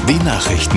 BMW-Nachrichten.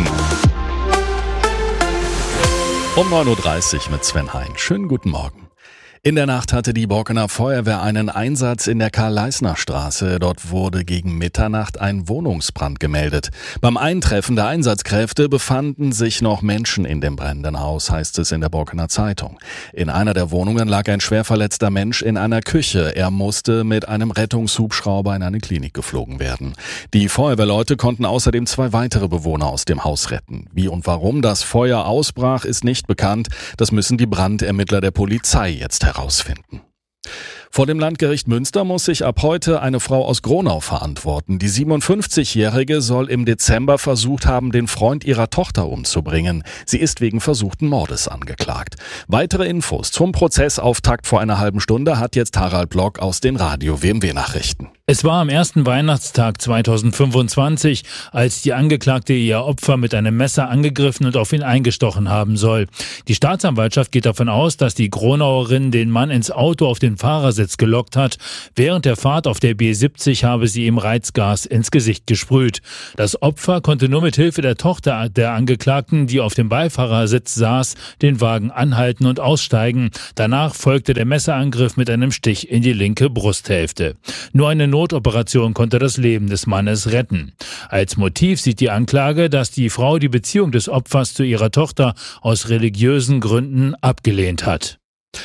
Um 9.30 Uhr mit Sven Hein. Schönen guten Morgen. In der Nacht hatte die Borkener Feuerwehr einen Einsatz in der Karl-Leisner-Straße. Dort wurde gegen Mitternacht ein Wohnungsbrand gemeldet. Beim Eintreffen der Einsatzkräfte befanden sich noch Menschen in dem brennenden Haus, heißt es in der Borkener Zeitung. In einer der Wohnungen lag ein schwer verletzter Mensch in einer Küche. Er musste mit einem Rettungshubschrauber in eine Klinik geflogen werden. Die Feuerwehrleute konnten außerdem 2 weitere Bewohner aus dem Haus retten. Wie und warum das Feuer ausbrach, ist nicht bekannt. Das müssen die Brandermittler der Polizei jetzt herausfinden. Vor dem Landgericht Münster muss sich ab heute eine Frau aus Gronau verantworten. Die 57-Jährige soll im Dezember versucht haben, den Freund ihrer Tochter umzubringen. Sie ist wegen versuchten Mordes angeklagt. Weitere Infos zum Prozessauftakt vor einer halben Stunde hat jetzt Harald Block aus den Radio-WMW-Nachrichten. Es war am ersten Weihnachtstag 2025, als die Angeklagte ihr Opfer mit einem Messer angegriffen und auf ihn eingestochen haben soll. Die Staatsanwaltschaft geht davon aus, dass die Gronauerin den Mann ins Auto auf den Fahrersitz gelockt hat. Während der Fahrt auf der B70 habe sie ihm Reizgas ins Gesicht gesprüht. Das Opfer konnte nur mit Hilfe der Tochter der Angeklagten, die auf dem Beifahrersitz saß, den Wagen anhalten und aussteigen. Danach folgte der Messerangriff mit einem Stich in die linke Brusthälfte. Nur eine Notoperation konnte das Leben des Mannes retten. Als Motiv sieht die Anklage, dass die Frau die Beziehung des Opfers zu ihrer Tochter aus religiösen Gründen abgelehnt hat.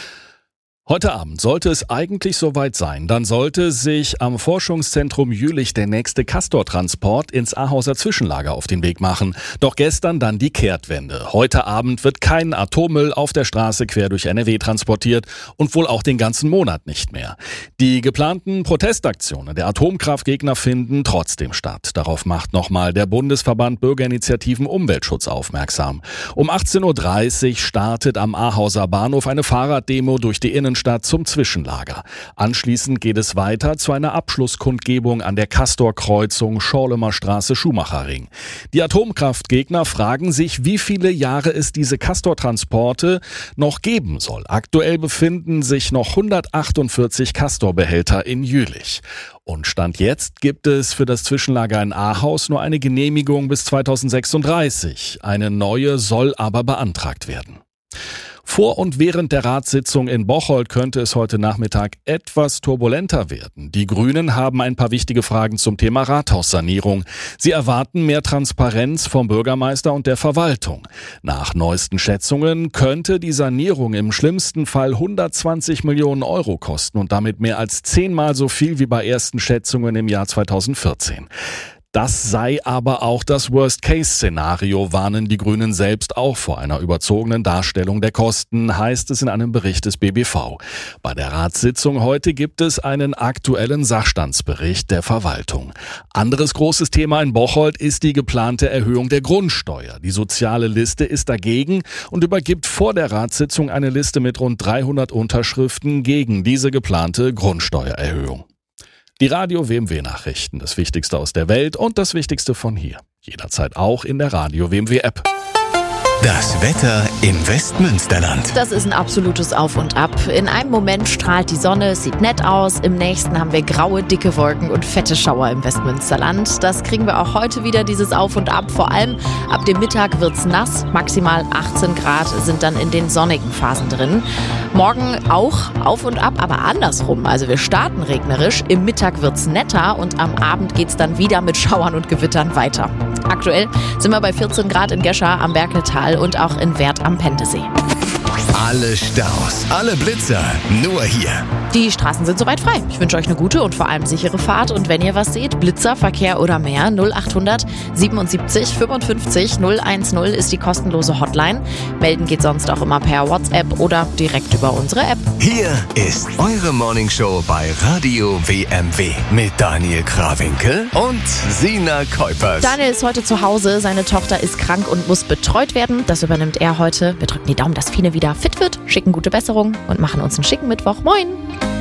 Heute Abend sollte es eigentlich soweit sein. Dann sollte sich am Forschungszentrum Jülich der nächste Castor-Transport ins Ahauser Zwischenlager auf den Weg machen. Doch gestern dann die Kehrtwende. Heute Abend wird kein Atommüll auf der Straße quer durch NRW transportiert und wohl auch den ganzen Monat nicht mehr. Die geplanten Protestaktionen der Atomkraftgegner finden trotzdem statt. Darauf macht nochmal der Bundesverband Bürgerinitiativen Umweltschutz aufmerksam. Um 18.30 Uhr startet am Ahauser Bahnhof eine Fahrraddemo durch die Innenstadt zum Zwischenlager. Anschließend geht es weiter zu einer Abschlusskundgebung an der Castor-Kreuzung Schorlemer Straße-Schumacherring. Die Atomkraftgegner fragen sich, wie viele Jahre es diese Castor-Transporte noch geben soll. Aktuell befinden sich noch 148 Castor-Behälter in Jülich. Und Stand jetzt gibt es für das Zwischenlager in Ahaus nur eine Genehmigung bis 2036. Eine neue soll aber beantragt werden. Vor und während der Ratssitzung in Bocholt könnte es heute Nachmittag etwas turbulenter werden. Die Grünen haben ein paar wichtige Fragen zum Thema Rathaussanierung. Sie erwarten mehr Transparenz vom Bürgermeister und der Verwaltung. Nach neuesten Schätzungen könnte die Sanierung im schlimmsten Fall 120 Millionen Euro kosten und damit mehr als 10-mal so viel wie bei ersten Schätzungen im Jahr 2014. Das sei aber auch das Worst-Case-Szenario, warnen die Grünen selbst auch vor einer überzogenen Darstellung der Kosten, heißt es in einem Bericht des BBV. Bei der Ratssitzung heute gibt es einen aktuellen Sachstandsbericht der Verwaltung. Anderes großes Thema in Bocholt ist die geplante Erhöhung der Grundsteuer. Die soziale Liste ist dagegen und übergibt vor der Ratssitzung eine Liste mit rund 300 Unterschriften gegen diese geplante Grundsteuererhöhung. Die Radio-WMW-Nachrichten, das Wichtigste aus der Welt und das Wichtigste von hier. Jederzeit auch in der Radio-WMW-App. Das Wetter im Westmünsterland. Das ist ein absolutes Auf und Ab. In einem Moment strahlt die Sonne, es sieht nett aus. Im nächsten haben wir graue, dicke Wolken und fette Schauer im Westmünsterland. Das kriegen wir auch heute wieder, dieses Auf und Ab. Vor allem ab dem Mittag wird's nass. Maximal 18 Grad sind dann in den sonnigen Phasen drin. Morgen auch Auf und Ab, aber andersrum. Also wir starten regnerisch. Im Mittag wird's netter und am Abend geht's dann wieder mit Schauern und Gewittern weiter. Aktuell sind wir bei 14 Grad in Gescher am Bergnetal und auch in Werth am Pendesee. Alle Staus, alle Blitzer, nur hier. Die Straßen sind soweit frei. Ich wünsche euch eine gute und vor allem sichere Fahrt. Und wenn ihr was seht, Blitzer, Verkehr oder mehr, 0800 77 55 010 ist die kostenlose Hotline. Melden geht sonst auch immer per WhatsApp oder direkt über unsere App. Hier ist eure Morningshow bei Radio WMW mit Daniel Krawinkel und Sina Kuipers. Daniel ist heute zu Hause. Seine Tochter ist krank und muss betreut werden. Das übernimmt er heute. Wir drücken die Daumen, dass Fine wieder fit wird, schicken gute Besserung und machen uns einen schicken Mittwoch. Moin!